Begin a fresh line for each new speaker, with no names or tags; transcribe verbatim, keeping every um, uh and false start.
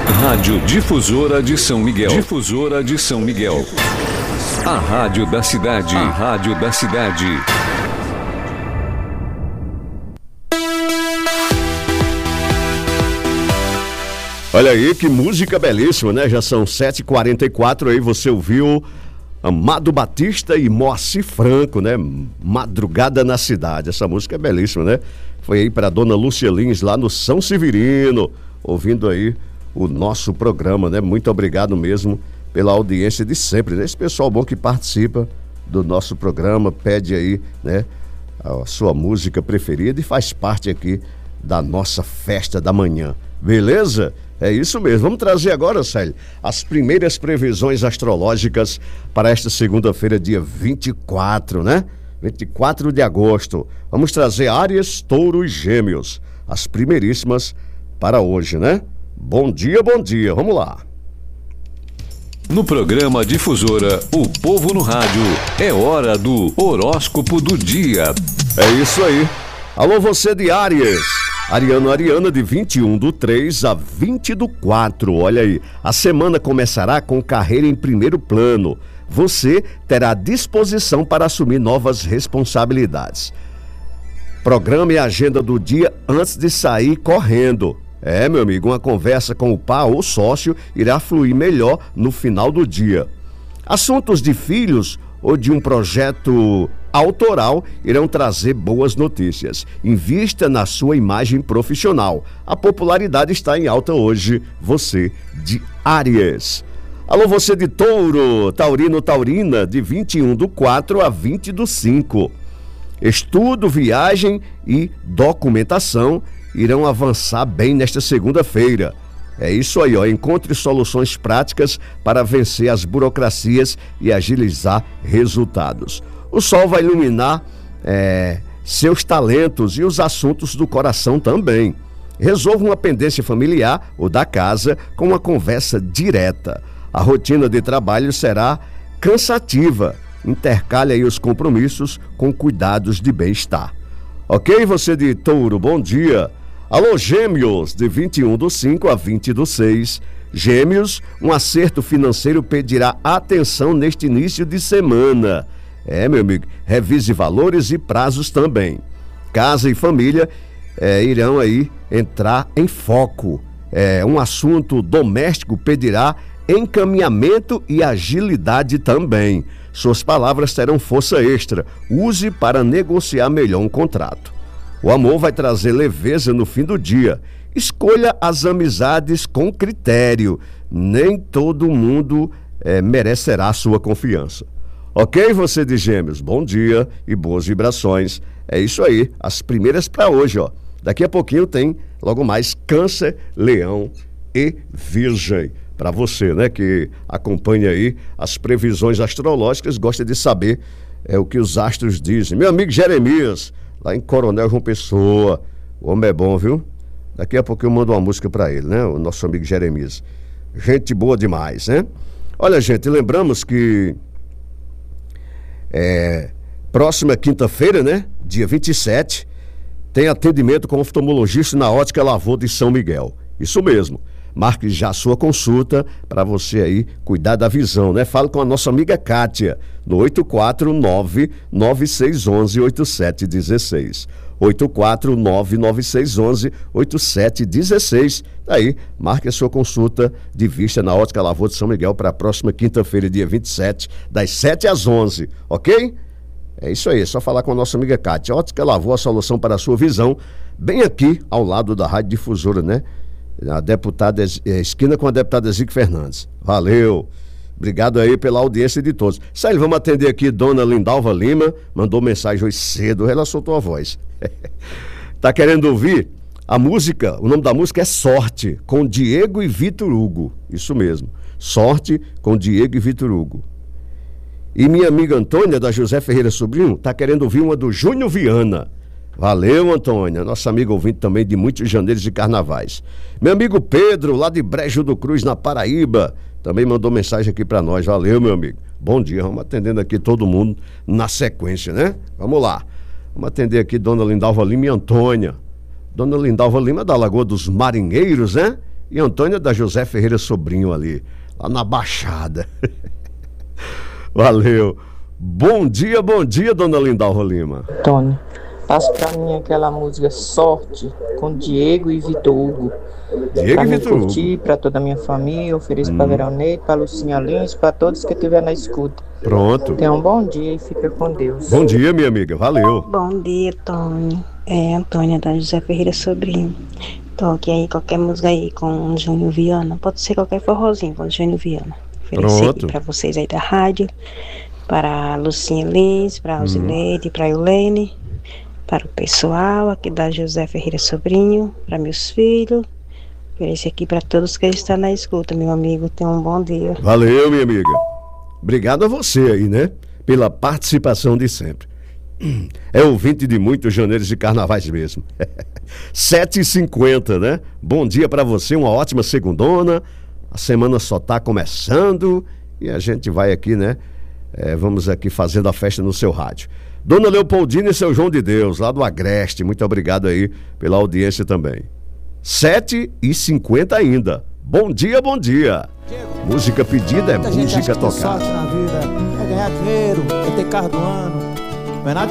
Rádio Difusora de São Miguel. Difusora de São Miguel. A rádio da cidade. A rádio da cidade.
Olha aí, que música belíssima, né? Já são sete e quarenta e quatro, aí você ouviu Amado Batista e Moacir Franco, né? Madrugada na Cidade. Essa música é belíssima, né? Foi aí para dona Lúcia Lins, lá no São Severino, ouvindo aí o nosso programa, né? Muito obrigado mesmo pela audiência de sempre, né? Esse pessoal bom que participa do nosso programa, pede aí, né, a sua música preferida e faz parte aqui da nossa festa da manhã. Beleza? É isso mesmo. Vamos trazer agora, Célio, as primeiras previsões astrológicas para esta segunda-feira, dia vinte e quatro, né? vinte e quatro de agosto. Vamos trazer Áries, Touro e Gêmeos. As primeiríssimas para hoje, né? Bom dia, bom dia. Vamos lá.
No programa Difusora, o povo no rádio, é hora do horóscopo do dia.
É isso aí. Alô, você de Áries. Ariano, Ariana, de vinte e um do três a vinte do quatro. Olha aí, a semana começará com carreira em primeiro plano. Você terá disposição para assumir novas responsabilidades. Programe a agenda do dia antes de sair correndo. É, meu amigo, uma conversa com o par ou sócio irá fluir melhor no final do dia. Assuntos de filhos ou de um projeto autoral irão trazer boas notícias. Invista na sua imagem profissional. A popularidade está em alta hoje, você de Áries. Alô, você de Touro, Taurino, Taurina, de vinte e um do quatro a vinte do cinco. Estudo, viagem e documentação irão avançar bem nesta segunda-feira. É isso aí, ó. Encontre soluções práticas para vencer as burocracias e agilizar resultados. O sol vai iluminar é, seus talentos e os assuntos do coração também. Resolva uma pendência familiar ou da casa com uma conversa direta. A rotina de trabalho será cansativa. Intercale aí os compromissos com cuidados de bem-estar. Ok, você de Touro, bom dia. Alô, Gêmeos, de vinte e um do cinco a vinte do seis. Gêmeos, um acerto financeiro pedirá atenção neste início de semana. É, meu amigo, revise valores e prazos também. Casa e família é, irão aí entrar em foco. É, um assunto doméstico pedirá encaminhamento e agilidade também. Suas palavras terão força extra. Use para negociar melhor um contrato. O amor vai trazer leveza no fim do dia. Escolha as amizades com critério. Nem todo mundo é, merecerá sua confiança. Ok, você de Gêmeos? Bom dia e boas vibrações. É isso aí, as primeiras para hoje, ó. Daqui a pouquinho tem logo mais Câncer, Leão e Virgem. Para você, né, que acompanha aí as previsões astrológicas, gosta de saber é, o que os astros dizem. Meu amigo Jeremias, lá em Coronel João Pessoa, o homem é bom, viu? Daqui a pouco eu mando uma música para ele, né? O nosso amigo Jeremias. Gente boa demais, né? Olha, gente, lembramos que é, próxima quinta-feira, né? Dia vinte e sete, tem atendimento com oftalmologista na Ótica Lavoura de São Miguel. Isso mesmo. Marque já a sua consulta para você aí cuidar da visão, né? Fale com a nossa amiga Kátia no oito quatro nove, nove seis um um, oito sete um seis. oito quatro nove, nove seis um um, oito sete um seis. Daí, marque a sua consulta de vista na Ótica Lavoura de São Miguel para a próxima quinta-feira, dia vinte e sete, das sete às onze, ok? É isso aí, é só falar com a nossa amiga Kátia. Ótica Lavoura, a solução para a sua visão, bem aqui ao lado da Rádio Difusora, né? A deputada, esquina com a deputada Zique Fernandes. Valeu, obrigado aí pela audiência de todos. Sério, vamos atender aqui dona Lindalva Lima, mandou mensagem hoje cedo, ela soltou a voz. Tá querendo ouvir a música? O nome da música é Sorte, com Diego e Vitor Hugo, isso mesmo, Sorte com Diego e Vitor Hugo. E minha amiga Antônia, da José Ferreira Sobrinho, tá querendo ouvir uma do Júnior Viana. Valeu, Antônia, nossa amiga ouvinte também de muitos janeiros e carnavais. Meu amigo Pedro, lá de Brejo do Cruz, na Paraíba, também mandou mensagem aqui para nós. Valeu, meu amigo. Bom dia, vamos atendendo aqui todo mundo na sequência, né? Vamos lá. Vamos atender aqui dona Lindalva Lima e Antônia. Dona Lindalva Lima da Lagoa dos Marinheiros, né? E Antônia da José Ferreira Sobrinho ali, lá na Baixada. Valeu. Bom dia, bom dia, dona Lindalva Lima.
Tony, passa pra mim aquela música Sorte, com Diego e Vitor Hugo.
Diego
pra
e
me
Vitor Hugo.
curtir, pra toda a minha família, ofereço
Hum.
pra Veronete, pra Lucinha Lins, pra todos que estiver na escuta.
Pronto.
Tenha um bom dia e fica com Deus.
Bom dia, minha amiga. Valeu.
Bom dia, Tony. É Antônia da José Ferreira Sobrinho. Toque aí qualquer música aí com Júnior Viana. Pode ser qualquer forrozinho com Júnior Viana. Oferecer
Pronto.
aqui pra vocês aí da rádio. Para a Lucinha Lins, para a Alzileide, para a Eulene. Para o pessoal aqui da José Ferreira Sobrinho. Para meus filhos. Oferecer aqui para todos que estão na escuta, meu amigo. Tenha um bom dia.
Valeu, minha amiga. Obrigado a você aí, né? Pela participação de sempre. É ouvinte de muitos janeiros e carnavais mesmo. sete e cinquenta, né? Bom dia pra você, uma ótima segundona. A semana só tá começando e a gente vai aqui, né? É, vamos aqui fazendo a festa no seu rádio. Dona Leopoldina e seu João de Deus, lá do Agreste, muito obrigado aí pela audiência também. sete e cinquenta ainda. Bom dia, bom dia. Música pedida é
Muita gente
música
acha que tem
tocada.
sorte na vida é ganhar dinheiro, é ter carro do ano. Não é nada